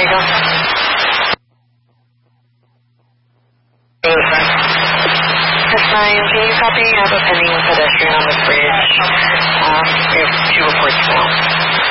Eagle. 6-9, can you copy? I have a pending pedestrian